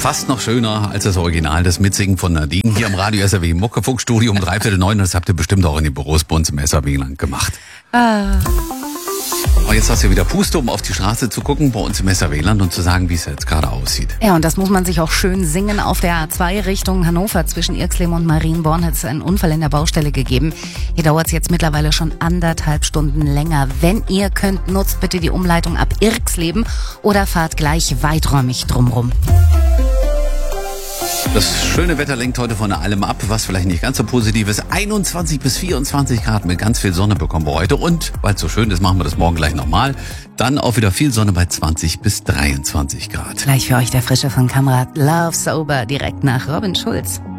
Fast noch schöner als das Original, das Mitsingen von Nadine hier im Radio SAW Muckefunkstudio um 8:45. Das habt ihr bestimmt auch in den Büros bei uns im SAW-Land gemacht. Aber jetzt hast du wieder Puste, um auf die Straße zu gucken bei uns im SAW-Land und zu sagen, wie es jetzt gerade aussieht. Ja, und das muss man sich auch schön singen. Auf der A2 Richtung Hannover zwischen Irxleben und Marienborn hat es einen Unfall in der Baustelle gegeben. Hier dauert es jetzt mittlerweile schon 1,5 Stunden länger. Wenn ihr könnt, nutzt bitte die Umleitung ab Irxleben oder fahrt gleich weiträumig drumrum. Das schöne Wetter lenkt heute von allem ab, was vielleicht nicht ganz so positiv ist. 21 bis 24 Grad mit ganz viel Sonne bekommen wir heute. Und weil es so schön ist, machen wir das morgen gleich nochmal. Dann auch wieder viel Sonne bei 20 bis 23 Grad. Gleich für euch der Frische von Kamera Love Sober direkt nach Robin Schulz.